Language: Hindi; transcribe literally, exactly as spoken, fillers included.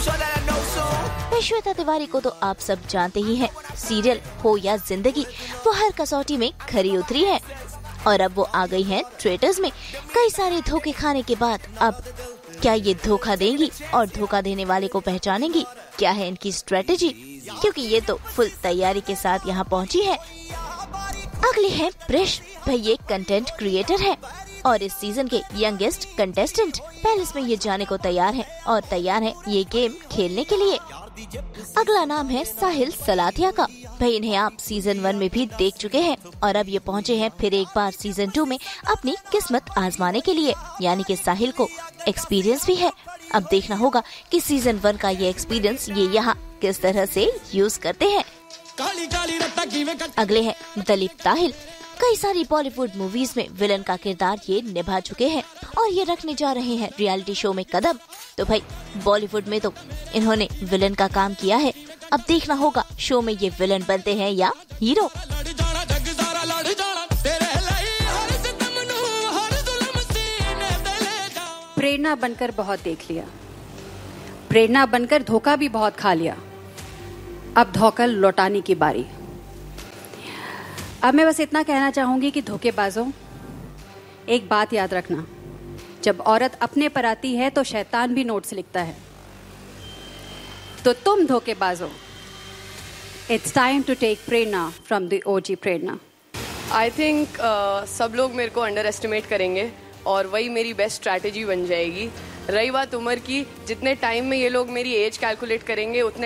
श्वेता तिवारी को तो आप सब जानते ही हैं, सीरियल हो या जिंदगी वो हर कसौटी में खरी उतरी है और अब वो आ गई हैं ट्रेटर्स में। कई सारे धोखे खाने के बाद अब क्या ये धोखा देंगी और धोखा देने वाले को पहचानेंगी? क्या है इनकी स्ट्रेटेजी? क्योंकि ये तो फुल तैयारी के साथ यहाँ पहुँची है। अगले हैं प्रिश। भाई ये कंटेंट क्रिएटर है और इस सीजन के यंगेस्ट कंटेस्टेंट। पैलेस में ये जाने को तैयार हैं और तैयार हैं ये गेम खेलने के लिए। अगला नाम है साहिल सलाथिया का। भाई इन्हें आप सीजन वन में भी देख चुके हैं और अब ये पहुंचे हैं फिर एक बार सीजन टू में अपनी किस्मत आजमाने के लिए। यानी कि साहिल को एक्सपीरियंस भी है। अब देखना होगा कि सीजन वन का ये एक्सपीरियंस ये यहाँ किस तरह से यूज करते हैं। अगले हैं दलीप ताहिल। कई सारी बॉलीवुड मूवीज में विलन का किरदार ये निभा चुके हैं और ये रखने जा रहे हैं रियलिटी शो में कदम। तो भाई बॉलीवुड में तो इन्होंने विलन का काम किया है। अब देखना होगा शो में ये विलन बनते हैं या हीरो। प्रेरणा बनकर बहुत देख लिया, प्रेरणा बनकर धोखा भी बहुत खा लिया, अब धोखा लौटाने की बारी। अब मैं बस इतना कहना चाहूंगी कि धोखेबाजों, एक बात याद रखना, जब औरत अपने पर आती है तो शैतान भी नोट्स लिखता है। तो तुम धोखेबाजों, it's time to take Prerna from the OG Prerna. I think सब लोग मेरे को अंडर एस्टिमेट करेंगे और वही मेरी बेस्ट स्ट्रैटेजी बन जाएगी। रही बात उम्र की, जितने टाइम में ये लोग मेरी एज कैलकुलेट करेंगे उतने